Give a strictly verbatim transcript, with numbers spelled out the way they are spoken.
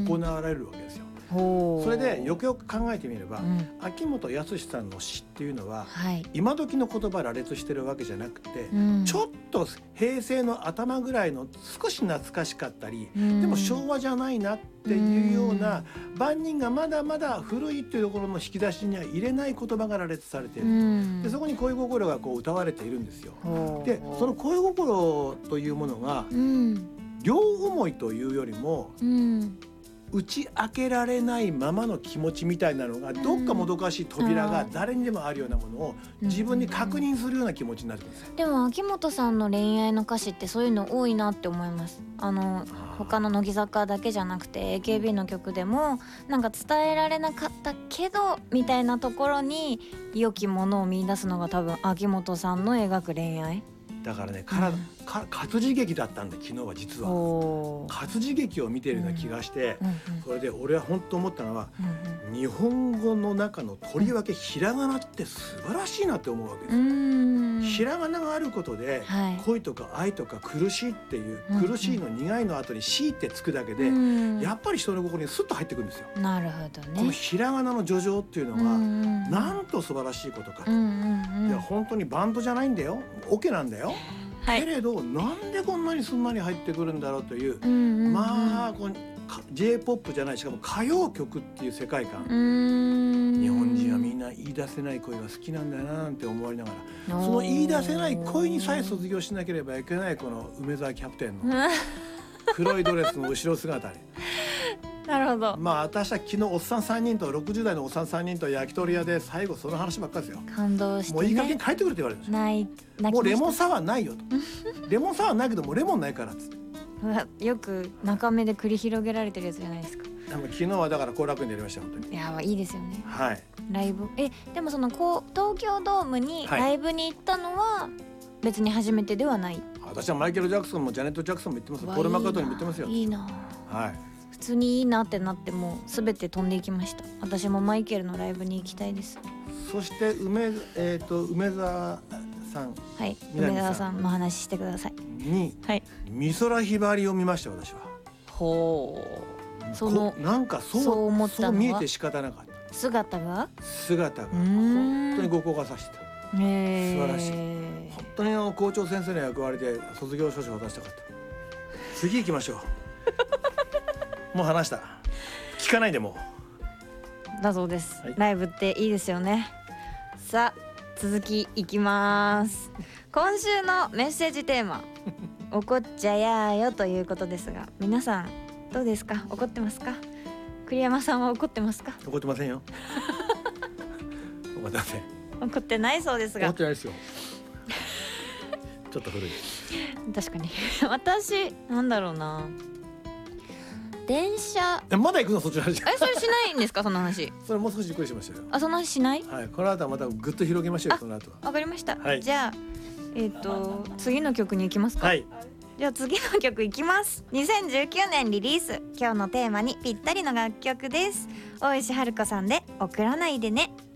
行われるわけですよ。 ほう。 それでよくよく考えてみれば、 うん、 秋元康さんの詩っていうのは、 はい、 今時の言葉羅列してるわけじゃなくて、 うん、 ちょっと平成の頭ぐらいの少し懐かしかったり、 うん、 でも昭和じゃないなっていうような、万人がまだまだ古いっていうところの引き出しには入れない言葉が羅列されている、うん、でそこに恋心がこう歌われているんですよ。でその恋心というものが、うん、両思いというよりも、うん、打ち明けられないままの気持ちみたいなのが、どっかもどかしい扉が誰にでもあるようなものを自分に確認するような気持ちになるんですよ。 でも秋元さんの恋愛の歌詞ってそういうの多いなって思います。あの他の乃木坂だけじゃなくて エーケービー の曲でもなんか伝えられなかったけどみたいなところに良きものを見出すのが多分秋元さんの描く恋愛だからね、から、うん、か活字劇だったんで、昨日は実は活字劇を見ているような気がして、うんうんうん、それで俺は本当思ったのは、うんうん、日本語の中のとりわけひらがなって素晴らしいなって思うわけですよ。うんひらがながあることで、はい、恋とか愛とか苦しいっていう、うんうん、苦しいの苦いの後にしってつくだけで、うん、やっぱり人の心にスッと入ってくるんですよ。 なるほどね。 このひらがなの叙情っていうのが、うん、なんと素晴らしいことかと、うんうんうん、いや本当にバンドじゃないんだよ、オケなんだよ、はい、けれどなんでこんなにすんなり入ってくるんだろうという、うんうんうん、まあこの ジェイポップ じゃない、しかも歌謡曲っていう世界観、うーん、日本人はみんな言い出せない恋が好きなんだよななんて思われながら、その言い出せない恋にさえ卒業しなければいけないこの梅沢キャプテンの黒いドレスの後ろ姿になるほど。 まあ私は昨日おっさんさんにんとろくじゅう代のおっさんさんにんと焼き鳥屋で最後その話ばっかりですよ。 感動して、ね、 もういい加減帰ってくるって言われるんですよ。 ないもうレモンサワーないよとレモンサワーないけどもうレモンないからっつってよく中目で繰り広げられてるやつじゃないですか。 でも昨日はだから後楽園でやりました本当に。 いやいいですよね。 はい。 ライブえでもそのこう東京ドームにライブに行ったのは別に初めてではない、はい、 私はマイケル・ジャクソンもジャネット・ジャクソンも言ってます。ポール・マカートニーも言ってますよ。 いいな。 はい。 普通にいいなってなってもう全て飛んでいきました。私もマイケルのライブに行きたいです。 そして梅、えー、と梅沢さん、 はい、梅沢さんの話してください。 に、はい、美空ひばりを見ました私は。 ほう。そのなんかそうそう思ったのはそう見えて仕方なかった。 姿が姿が本当にご高がさせてた。素晴らしい。本当にあの校長先生の役割で卒業証書を渡したかった。次行きましょう。もう話した。聞かないでもう。だそうです、はい。ライブっていいですよね。さあ続きいきます。今週のメッセージテーマ怒っちゃやーよということですが、皆さんどうですか？怒ってますか？栗山さんは怒ってますか？ 怒ってませんよ。怒ってません。 怒ってないそうですが。 怒ってないですよ。ちょっと古い。 確かに。私なんだろうな。電車。 えまだ行くのそっちの話。 えそれしないんですかその話。 それもう少しゆっくりしましたよ。 あその話しない？ はい。この後はまたぐっと広げましょうよその後は。 わかりました。 はい、 じゃあえっ、ー、と次の曲に行きますか。 はい。 じゃあ次の曲いきます。にせんじゅうきゅうねんリリース、今日のテーマにぴったりの楽曲です。大石春子さんで送らないでね。